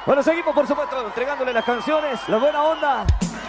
Bueno, seguimos por supuesto entregándole las canciones, la buena onda.